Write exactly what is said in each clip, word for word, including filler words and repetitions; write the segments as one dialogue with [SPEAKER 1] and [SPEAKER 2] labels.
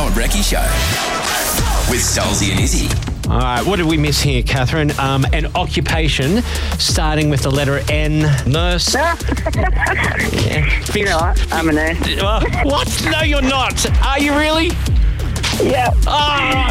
[SPEAKER 1] Hot Brekkie Show with Stolzy and Izzy.
[SPEAKER 2] All right, what did we miss here, Catherine? Um, an occupation starting with the letter N. Nurse.
[SPEAKER 3] Yeah. You know what? I'm a nurse.
[SPEAKER 2] Uh, what? No, you're not. Are you really?
[SPEAKER 3] Yeah.
[SPEAKER 2] Oh,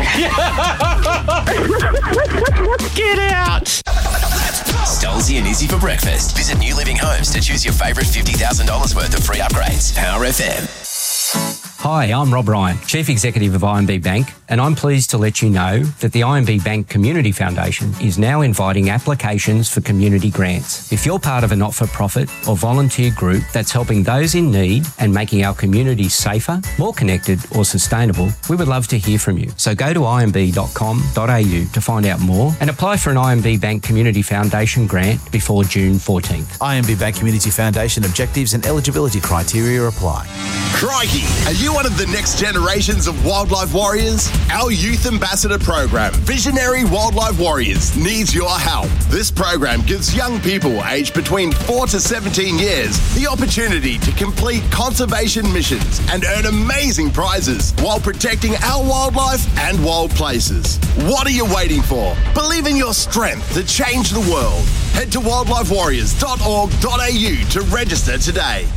[SPEAKER 2] get out.
[SPEAKER 1] Stolzy and Izzy for breakfast. Visit New Living Homes to choose your favourite fifty thousand dollars worth of free upgrades. Power F M.
[SPEAKER 4] Hi, I'm Rob Ryan, Chief Executive of I M B Bank, and I'm pleased to let you know that the I M B Bank Community Foundation is now inviting applications for community grants. If you're part of a not-for-profit or volunteer group that's helping those in need and making our communities safer, more connected or sustainable, we would love to hear from you. So go to i m b dot com dot a u to find out more and apply for an I M B Bank Community Foundation grant before June fourteenth.
[SPEAKER 5] I M B Bank Community Foundation objectives and eligibility criteria apply.
[SPEAKER 6] Crikey! Are you one of the next generations of wildlife warriors? Our Youth Ambassador program, Visionary Wildlife Warriors, needs your help. This program gives young people aged between four to seventeen years the opportunity to complete conservation missions and earn amazing prizes while protecting our wildlife and wild places. What are you waiting for? Believe in your strength to change the world. Head to wildlife warriors dot org dot a u to register today.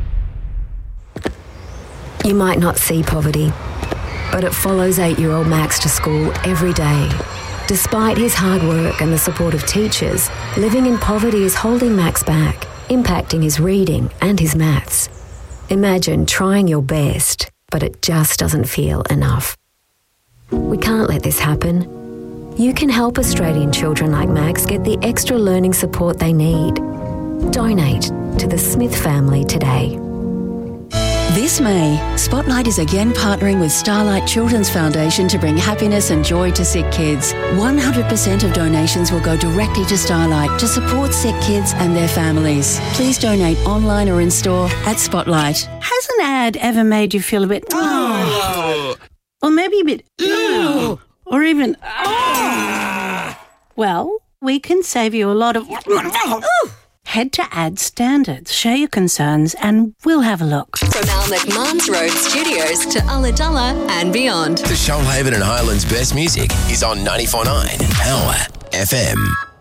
[SPEAKER 7] You might not see poverty, but it follows eight-year-old Max to school every day. Despite his hard work and the support of teachers, living in poverty is holding Max back, impacting his reading and his maths. Imagine trying your best, but it just doesn't feel enough. We can't let this happen. You can help Australian children like Max get the extra learning support they need. Donate to the Smith family today.
[SPEAKER 8] This May, Spotlight is again partnering with Starlight Children's Foundation to bring happiness and joy to sick kids. one hundred percent of donations will go directly to Starlight to support sick kids and their families. Please donate online or in store at Spotlight.
[SPEAKER 9] Has an ad ever made you feel a bit... Oh. Or maybe a bit... Ew. Or even... Oh. Well, we can save you a lot of... Head to Ad Standards, share your concerns, and we'll have a look.
[SPEAKER 10] From our McMahon's Road studios to Ulladulla and beyond.
[SPEAKER 1] The Shoalhaven and Highlands best music is on ninety-four point nine Power F M.